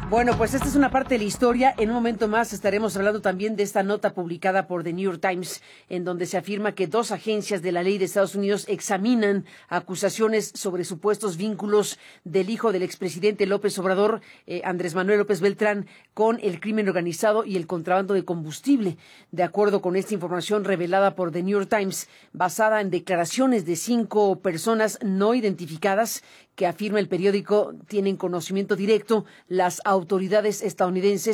Bueno, pues esta es una parte de la historia. En un momento más estaremos hablando también de esta nota publicada por The New York Times, en donde se afirma que dos agencias de la ley de Estados Unidos examinan acusaciones sobre supuestos vínculos del hijo del expresidente López Obrador, Andrés Manuel López Beltrán, con el crimen organizado y el contrabando de combustible. De acuerdo con esta información revelada por The New York Times, basada en declaraciones de 5 personas no identificadas, que afirma el periódico tienen conocimiento directo, las autoridades estadounidenses